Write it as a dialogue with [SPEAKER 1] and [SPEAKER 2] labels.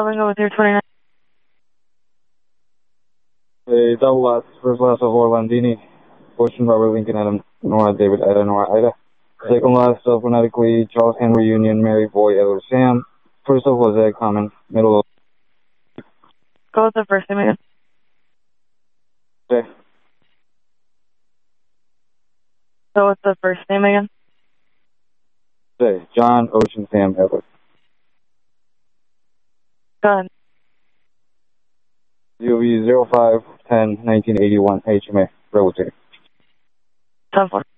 [SPEAKER 1] Lingo with your 29.
[SPEAKER 2] Hey, double lots, first loss of Orlandini, Ocean Robert Lincoln Adam, Nora David Ida Nora Ida. Second loss of phonetically Charles Henry Union Mary Boy Edward Sam. First of Jose Common, middle of.
[SPEAKER 1] Go with the first name again.
[SPEAKER 2] Okay.
[SPEAKER 1] Go with the first name again.
[SPEAKER 2] Say, John Ocean Sam Edward.
[SPEAKER 1] Go ahead.
[SPEAKER 2] UV 0510 1981 HMA, Rebel
[SPEAKER 1] 10-4.